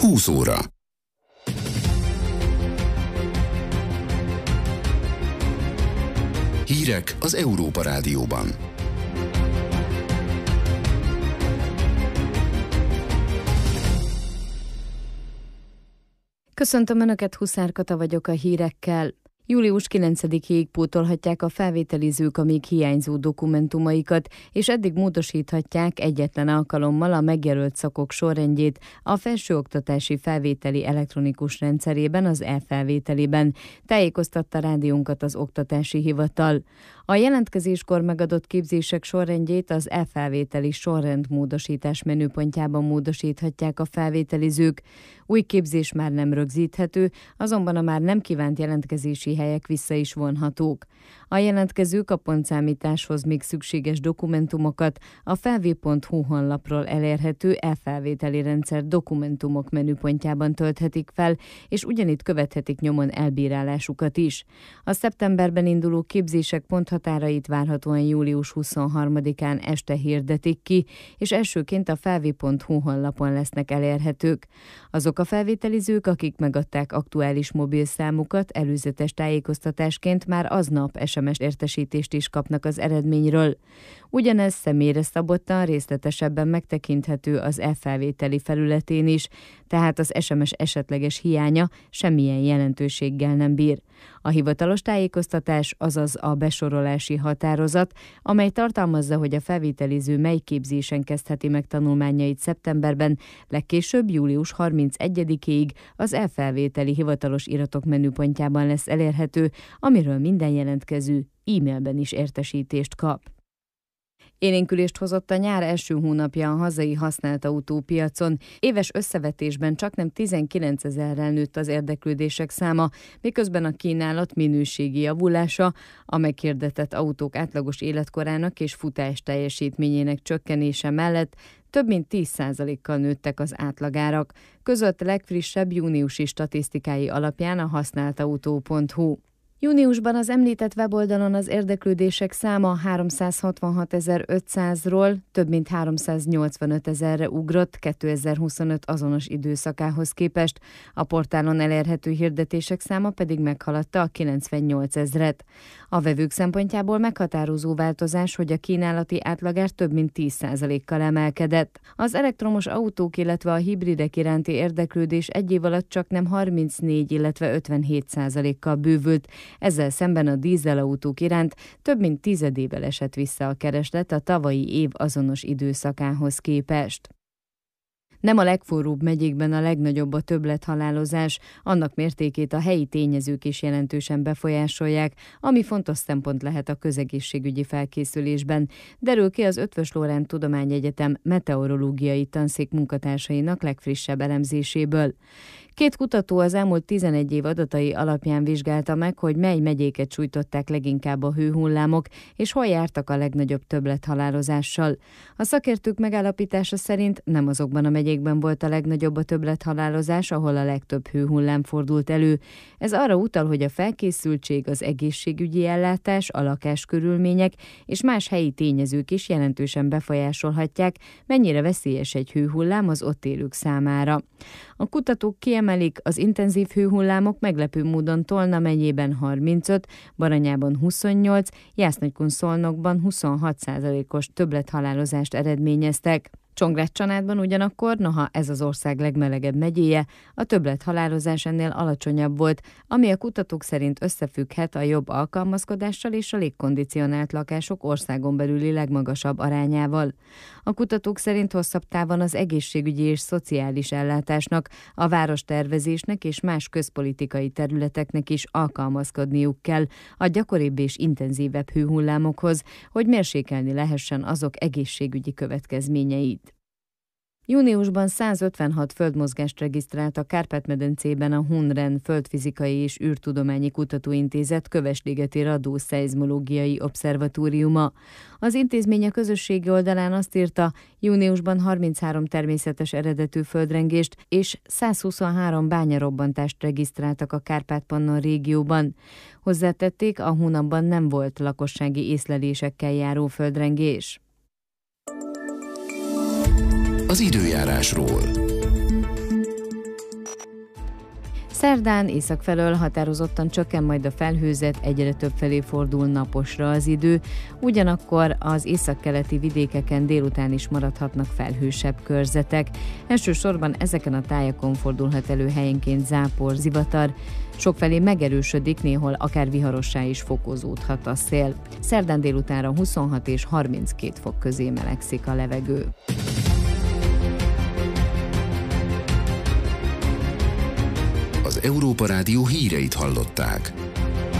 20 óra. Hírek az Európa Rádióban. Köszöntöm Önöket, Huszár Kata vagyok a hírekkel. Július 9-ig pótolhatják a felvételizők a még hiányzó dokumentumaikat, és eddig módosíthatják egyetlen alkalommal a megjelölt szakok sorrendjét a felsőoktatási felvételi elektronikus rendszerében, az e-felvételiben, tájékoztatta rádiónkat az Oktatási Hivatal. A jelentkezéskor megadott képzések sorrendjét az e-felvételi sorrendmódosítás menüpontjában módosíthatják a felvételizők. Új képzés már nem rögzíthető, azonban a már nem kívánt jelentkezési helyek vissza is vonhatók. A jelentkezők a pontszámításhoz még szükséges dokumentumokat a felv.hu honlapról elérhető e-felvételi rendszer dokumentumok menüpontjában tölthetik fel, és ugyanitt követhetik nyomon elbírálásukat is. A szeptemberben induló képzések ponthatárait várhatóan július 23-án este hirdetik ki, és elsőként a felv.hu honlapon lesznek elérhetők. Azok a felvételizők, akik megadták aktuális mobilszámukat, előzetes tájékoztatásként már aznap SMS értesítést is kapnak az eredményről. Ugyanez személyre szabottan részletesebben megtekinthető az e-felvételi felületén is, tehát az SMS esetleges hiánya semmilyen jelentőséggel nem bír. A hivatalos tájékoztatás, azaz a besorolási határozat, amely tartalmazza, hogy a felvételiző mely képzésen kezdheti meg tanulmányait szeptemberben, legkésőbb július 31-ig az e-felvételi hivatalos iratok menüpontjában lesz elérhető, amiről minden jelentkező e-mailben is értesítést kap. Élénkülést hozott a nyár első hónapja a hazai használt autópiacon. Éves összevetésben csaknem 19 000-rel nőtt az érdeklődések száma, miközben a kínálat minőségi javulása, a meghirdetett autók átlagos életkorának és futás teljesítményének csökkenése mellett több mint 10%-kal nőttek az átlagárak, között legfrissebb júniusi statisztikái alapján a használtautó.hu. Júniusban az említett weboldalon az érdeklődések száma 366.500-ról több mint 385.000-re ugrott 2025 azonos időszakához képest, a portálon elérhető hirdetések száma pedig meghaladta a 98 000-et. A vevők szempontjából meghatározó változás, hogy a kínálati átlagár több mint 10%-kal emelkedett. Az elektromos autók, illetve a hibridek iránti érdeklődés egy év alatt csaknem 34, illetve 57%-kal bővült. Ezzel szemben a dízelautók iránt több mint tizedével esett vissza a kereslet a tavalyi év azonos időszakához képest. Nem a legforróbb megyékben a legnagyobb a többlethalálozás, annak mértékét a helyi tényezők is jelentősen befolyásolják, ami fontos szempont lehet a közegészségügyi felkészülésben, derül ki az Eötvös Loránd Tudományegyetem meteorológiai tanszék munkatársainak legfrissebb elemzéséből. Két kutató az elmúlt 11 év adatai alapján vizsgálta meg, hogy mely megyéket sújtották leginkább a hőhullámok, és hol jártak a legnagyobb többlethalálozással. A szakértők megállapítása szerint nem azokban a megyékben volt a legnagyobb a többlethalálozás, ahol a legtöbb hőhullám fordult elő. Ez arra utal, hogy a felkészültség, az egészségügyi ellátás, a lakáskörülmények és más helyi tényezők is jelentősen befolyásolhatják, mennyire veszélyes egy hőhullám az ott élők számára. A kutatók kiemelik, az intenzív hőhullámok meglepő módon Tolna megyében 35, Baranyában 28, Jász-Nagykun-Szolnokban 26%-os többlethalálozást eredményeztek. Csongrád-Csanádban ugyanakkor, noha ez az ország legmelegebb megyéje, a többlethalálozás ennél alacsonyabb volt, ami a kutatók szerint összefügghet a jobb alkalmazkodással és a légkondicionált lakások országon belüli legmagasabb arányával. A kutatók szerint hosszabb távon az egészségügyi és szociális ellátásnak, a várostervezésnek és más közpolitikai területeknek is alkalmazkodniuk kell a gyakoribb és intenzívebb hőhullámokhoz, hogy mérsékelni lehessen azok egészségügyi következményeit. Júniusban 156 földmozgást regisztrált a Kárpát-medencében a Hunren Földfizikai és űrtudományi kutatóintézet Kövesligeti Radó-szeizmológiai obszervatóriuma. Az intézmény a közösségi oldalán azt írta, júniusban 33 természetes eredetű földrengést és 123 bányarobbantást regisztráltak a Kárpát-Pannon régióban. Hozzátették, a hónapban nem volt lakossági észlelésekkel járó földrengés. Az időjárásról. Szerdán észak felől határozottan csökken majd a felhőzet, egyre több felé fordul naposra az idő, ugyanakkor az északkeleti vidékeken délután is maradhatnak felhősebb körzetek. Elsősorban ezeken a tájakon fordulhat elő helyenként zápor, zivatar, sokfelé megerősödik, néhol akár viharossá is fokozódhat a szél. Szerdán délutánra 26 és 32 fok közé melegszik a levegő. Az Európa Rádió híreit hallották.